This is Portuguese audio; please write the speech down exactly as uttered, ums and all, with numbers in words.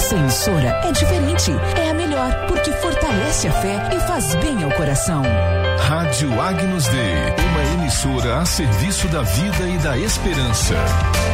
Essa emissora é diferente, é a melhor, porque fortalece a fé e faz bem ao coração. Rádio Agnus Dei, uma emissora a serviço da vida e da esperança.